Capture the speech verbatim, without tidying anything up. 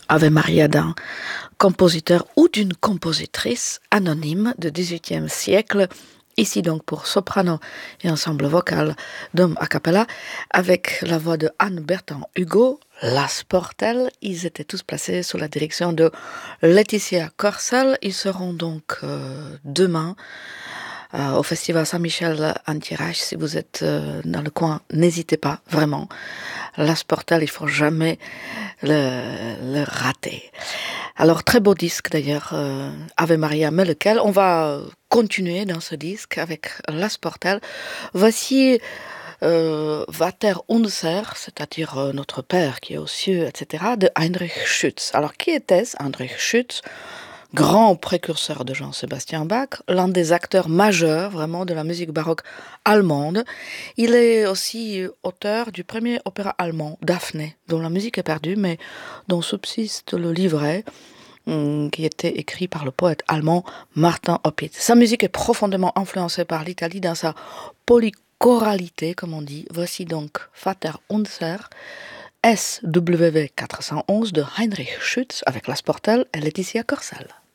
Ave Maria d'un compositeur ou d'une compositrice anonyme du dix-huitième siècle. Ici donc pour soprano et ensemble vocal d'hommes a cappella avec la voix de Anne Bertrand-Hugo, Las Portelles. Ils étaient tous placés sous la direction de Laetitia Corsel. Ils seront donc euh, demain euh, au Festival Saint-Michel-Antirache. Si vous êtes euh, dans le coin, n'hésitez pas, vraiment. Las Portelles, il ne faut jamais le, le rater. Alors, très beau disque d'ailleurs, euh, Ave Maria, mais lequel on va continuer dans ce disque avec Las Portelles. Voici euh, Vater unser, c'est-à-dire euh, notre Père qui est aux cieux, et cetera, de Heinrich Schütz. Alors, qui était-ce, Heinrich Schütz? Grand précurseur de Jean-Sébastien Bach, l'un des acteurs majeurs vraiment de la musique baroque allemande. Il est aussi auteur du premier opéra allemand, Daphné, dont la musique est perdue, mais dont subsiste le livret, qui était écrit par le poète allemand Martin Opitz. Sa musique est profondément influencée par l'Italie dans sa polychoralité, comme on dit. Voici donc Vater unser, S W V quatre cent onze de Heinrich Schütz avec Las Portelles et Laetitia Corsel.